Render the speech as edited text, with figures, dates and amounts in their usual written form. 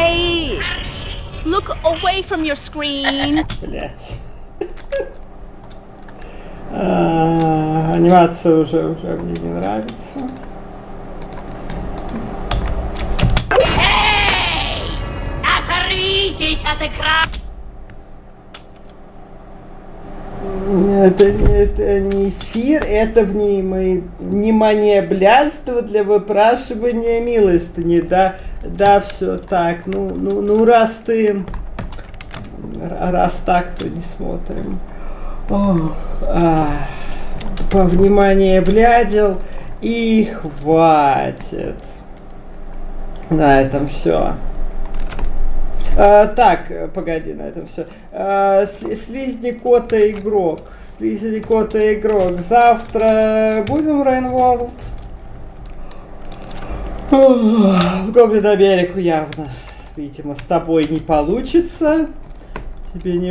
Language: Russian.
Hey, look away from your screen. Блять. Анимация уже мне не нравится. Эй! Оторвитесь от экрана! Это не эфир, это внимание блядство для выпрашивания милостыни. Да, все так. Ну, раз так, то не смотрим. По внимание блядел и хватит. На этом все. Так, погоди, на этом все. Слизнякота игрок. Слизнякота игрок. Завтра будем в Рейнворлд? В Гоблин Америку явно. Видимо, с тобой не получится. Тебе не